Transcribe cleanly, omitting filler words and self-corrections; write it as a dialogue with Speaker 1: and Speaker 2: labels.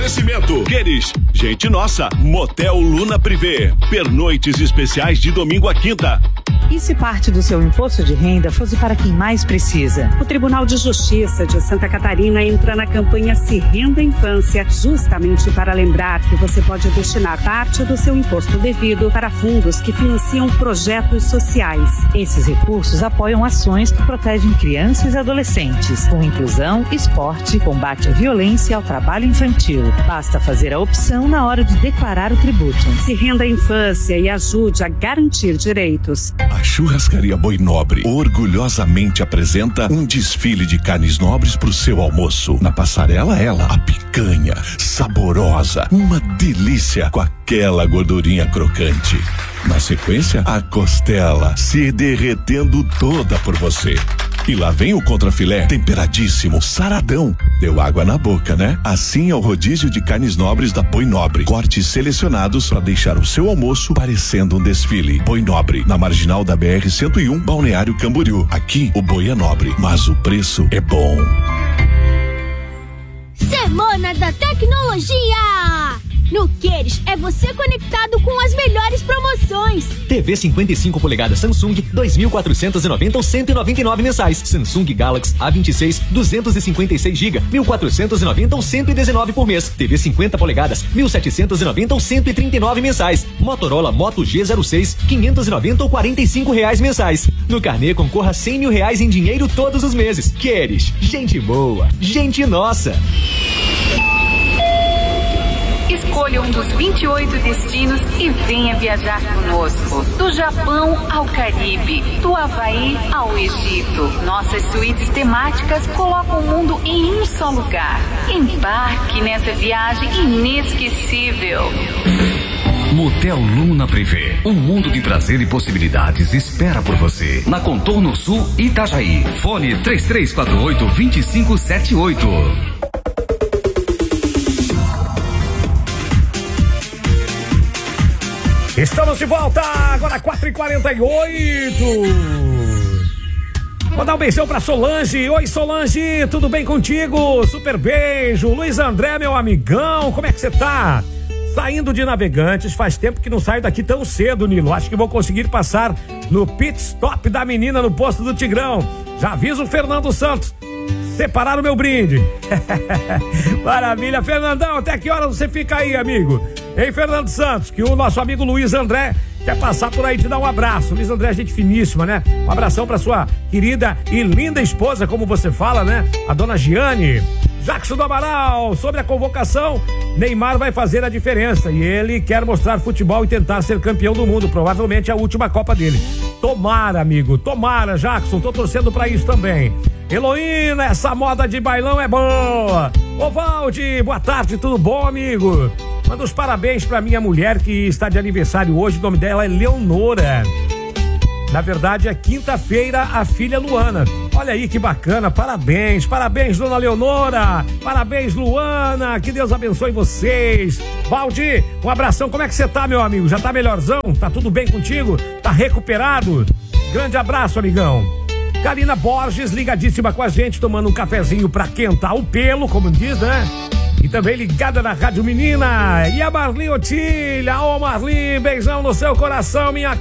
Speaker 1: Oferecimento Queres, gente nossa, Motel Luna Privé, pernoites especiais de domingo a quinta.
Speaker 2: E se parte do seu imposto de renda fosse para quem mais precisa? O Tribunal de Justiça de Santa Catarina entra na campanha Se Renda Infância, justamente para lembrar que você pode destinar parte do seu imposto devido para fundos que financiam projetos sociais. Esses recursos apoiam ações que protegem crianças e adolescentes, com inclusão, esporte, combate à violência e ao trabalho infantil. Basta fazer a opção na hora de declarar o tributo. Se renda à infância e ajude a garantir direitos.
Speaker 1: A Churrascaria Boi Nobre orgulhosamente apresenta um desfile de carnes nobres para o seu almoço. Na passarela, a picanha, saborosa, uma delícia com aquela gordurinha crocante. Na sequência, a costela se derretendo toda por você. E lá vem o contrafilé, temperadíssimo, saradão. Deu água na boca, né? Assim é o rodízio de carnes nobres da Boi Nobre. Cortes selecionados para deixar o seu almoço parecendo um desfile. Boi Nobre, na marginal da BR-101, Balneário Camboriú. Aqui, o boi é nobre, mas o preço é bom.
Speaker 3: Semana da Tecnologia! No Queres é você conectado com as melhores promoções.
Speaker 4: TV 55 polegadas Samsung 2.490 ou 199 mensais. Samsung Galaxy A26 256 GB 1.490 ou 119 por mês. TV 50 polegadas 1.790 ou 139 mensais. Motorola Moto G06 590 ou R$45 mensais. No carnê concorra R$100 mil em dinheiro todos os meses. Queres, gente boa, gente nossa.
Speaker 5: Escolha um dos 28 destinos e venha viajar conosco. Do Japão ao Caribe, do Havaí ao Egito. Nossas suítes temáticas colocam o mundo em um só lugar. Embarque nessa viagem inesquecível.
Speaker 6: Motel Luna Privé, um mundo de prazer e possibilidades espera por você. Na Contorno Sul, Itajaí. Fone 3348-2578.
Speaker 7: Estamos de volta, agora 4h48. Vou dar um beijão pra Solange. Oi, Solange, tudo bem contigo? Super beijo. Luiz André, meu amigão, como é que você tá? Saindo de Navegantes, faz tempo que não saio daqui tão cedo, Nilo. Acho que vou conseguir passar no pit stop da menina no posto do Tigrão. Já aviso o Fernando Santos. Separar o meu brinde. Maravilha, Fernandão, até que hora você fica aí, amigo? Hein, Fernando Santos, que o nosso amigo Luiz André quer passar por aí te dar um abraço. Luiz André, gente finíssima, né? Um abração pra sua querida e linda esposa, como você fala, né? A dona Giane. Jackson do Amaral, sobre a convocação, Neymar vai fazer a diferença e ele quer mostrar futebol e tentar ser campeão do mundo, provavelmente a última Copa dele. Tomara, amigo, tomara, Jackson, tô torcendo pra isso também. Heloína, essa moda de bailão é boa. Ô Valde, boa tarde, tudo bom, amigo? Manda os parabéns pra minha mulher que está de aniversário hoje, o nome dela é Leonora. Na verdade, é quinta-feira a filha Luana. Olha aí que bacana, parabéns, dona Leonora, parabéns, Luana, que Deus abençoe vocês. Valdir, um abração, como é que você tá, meu amigo? Já tá melhorzão? Tá tudo bem contigo? Tá recuperado? Grande abraço, amigão. Karina Borges, ligadíssima com a gente, tomando um cafezinho pra quentar o pelo, como diz, né? E também ligada na Rádio Menina. E a Marli Otília, ô Marli, beijão no seu coração, minha